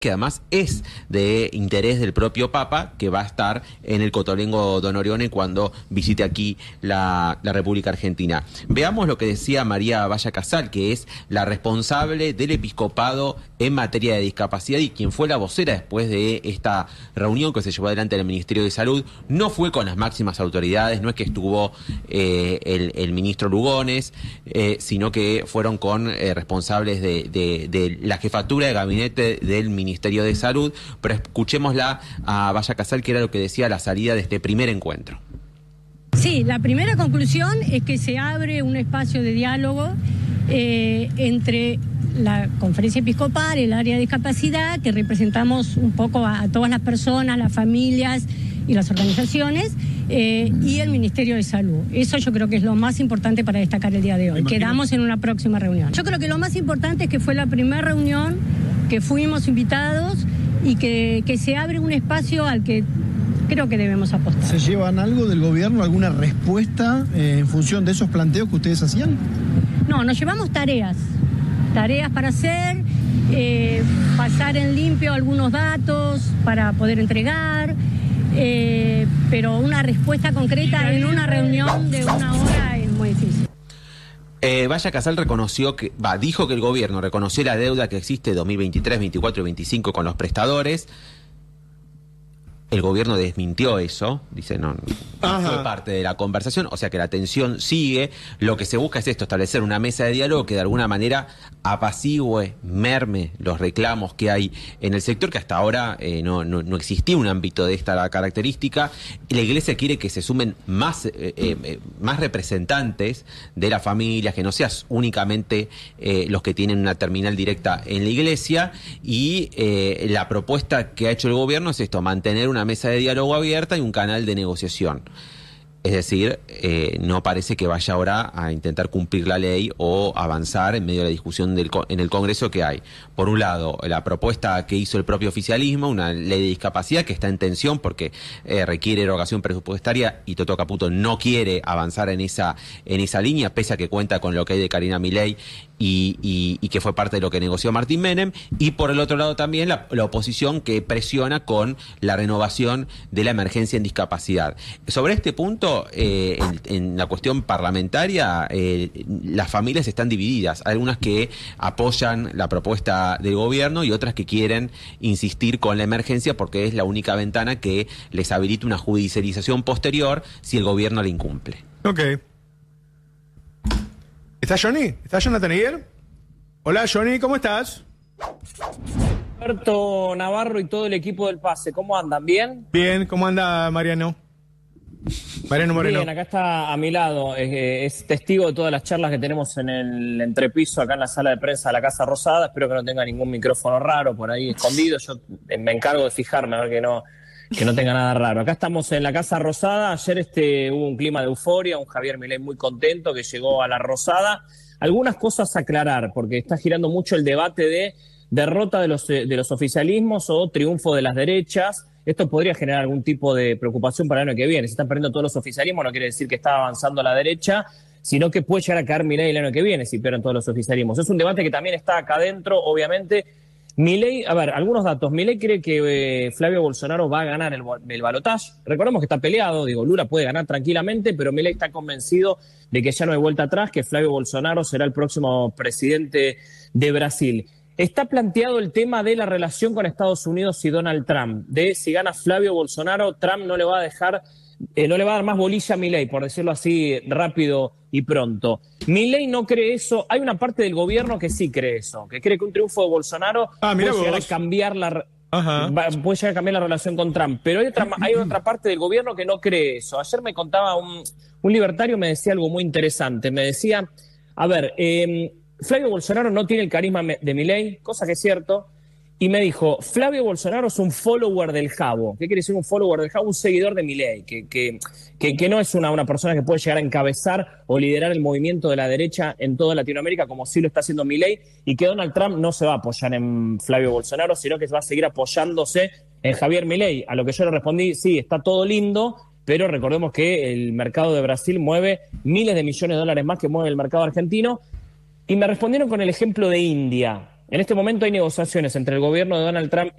que además es de interés del propio Papa, que va a estar en el Cotolengo Don Orione cuando visite aquí la República Argentina. Veamos lo que decía María Valla Casal, que es la responsable del episcopado en materia de discapacidad y quien fue la vocera después de esta reunión que se llevó adelante en el Ministerio de Salud. No fue con las máximas autoridades, no es que estuvo el ministro Lugones, sino que fueron con responsables de la jefatura de gabinete del Ministerio de Salud, pero escuchémosla a Valla Casal, que era lo que decía a la salida de este primer encuentro. Sí, la primera conclusión es que se abre un espacio de diálogo entre la Conferencia Episcopal, el área de discapacidad, que representamos un poco a todas las personas, las familias y las organizaciones, y el Ministerio de Salud. Eso yo creo que es lo más importante para destacar el día de hoy. Quedamos en una próxima reunión. Yo creo que lo más importante es que fue la primera reunión, que fuimos invitados y que se abre un espacio al que creo que debemos apostar. ¿Se llevan algo del gobierno, alguna respuesta en función de esos planteos que ustedes hacían? No, nos llevamos tareas para hacer, pasar en limpio algunos datos para poder entregar, pero una respuesta concreta en una reunión de una hora es muy difícil. Valla Casal dijo que el gobierno reconoció la deuda que existe 2023, 24 y 25 con los prestadores. El gobierno desmintió eso, dice no fue parte de la conversación, o sea que la tensión sigue. Lo que se busca es esto, establecer una mesa de diálogo que de alguna manera apacigüe, merme los reclamos que hay en el sector, que hasta ahora no existía un ámbito de esta característica. La Iglesia quiere que se sumen más representantes de las familias, que no seas únicamente los que tienen una terminal directa en la Iglesia, y la propuesta que ha hecho el gobierno es esto, mantener una mesa de diálogo abierta y un canal de negociación. Es decir, no parece que vaya ahora a intentar cumplir la ley o avanzar en medio de la discusión en el Congreso que hay. Por un lado, la propuesta que hizo el propio oficialismo, una ley de discapacidad que está en tensión porque requiere erogación presupuestaria y Toto Caputo no quiere avanzar en esa línea, pese a que cuenta con lo que hay de Karina Milei y que fue parte de lo que negoció Martín Menem. Y por el otro lado también la oposición que presiona con la renovación de la emergencia en discapacidad. Sobre este punto, en la cuestión parlamentaria, las familias están divididas. Hay algunas que apoyan la propuesta del gobierno y otras que quieren insistir con la emergencia porque es la única ventana que les habilita una judicialización posterior si el gobierno la incumple. Ok. ¿Está Johnny? ¿Está Jonathan Aguirre? Hola Johnny, ¿cómo estás? Alberto Navarro y todo el equipo del Pase, ¿cómo andan? ¿Bien? Bien, ¿cómo anda Mariano? Mariano Moreno. Bien, acá está a mi lado, es testigo de todas las charlas que tenemos en el entrepiso, acá en la sala de prensa de la Casa Rosada. Espero que no tenga ningún micrófono raro por ahí escondido. Yo me encargo de fijarme a ver que no tenga nada raro. Acá estamos en la Casa Rosada. Ayer hubo un clima de euforia, un Javier Milei muy contento que llegó a la Rosada. Algunas cosas a aclarar, porque está girando mucho el debate de derrota de los oficialismos o triunfo de las derechas. Esto podría generar algún tipo de preocupación para el año que viene. Se están perdiendo todos los oficialismos, no quiere decir que está avanzando a la derecha, sino que puede llegar a caer Milei el año que viene si pierden todos los oficialismos. Es un debate que también está acá adentro, obviamente. Milei, a ver, algunos datos. Milei cree que Flavio Bolsonaro va a ganar el balotaje. Recordemos que está peleado, Lula puede ganar tranquilamente, pero Milei está convencido de que ya no hay vuelta atrás, que Flavio Bolsonaro será el próximo presidente de Brasil. Está planteado el tema de la relación con Estados Unidos y Donald Trump, de si gana Flavio Bolsonaro, Trump no le va a dar más bolilla a Milei, por decirlo así rápido y pronto. Milei no cree eso. Hay una parte del gobierno que sí cree eso, que cree que un triunfo de Bolsonaro puede llegar a cambiar la relación con Trump. Pero hay otra parte del gobierno que no cree eso. Ayer me contaba un libertario, me decía algo muy interesante. Me decía, Flavio Bolsonaro no tiene el carisma de Milei, cosa que es cierto, y me dijo, Flavio Bolsonaro es un follower del Jabo. ¿Qué quiere decir un follower del Jabo? Un seguidor de Milei, que no es una persona que puede llegar a encabezar o liderar el movimiento de la derecha en toda Latinoamérica, como sí lo está haciendo Milei, y que Donald Trump no se va a apoyar en Flavio Bolsonaro, sino que va a seguir apoyándose en Javier Milei. A lo que yo le respondí, sí, está todo lindo, pero recordemos que el mercado de Brasil mueve miles de millones de dólares más que mueve el mercado argentino. Y me respondieron con el ejemplo de India. En este momento hay negociaciones entre el gobierno de Donald Trump